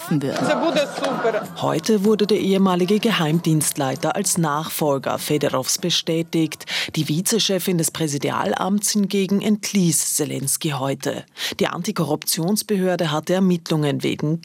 getroffen wird. Heute wurde der ehemalige Geheimdienstleiter als Nachfolger Fedorovs bestätigt. Die Vizechefin des Präsidialamts hingegen entließ Selenskyj heute. Die Antikorruptionsbehörde hatte Ermittlungen wegen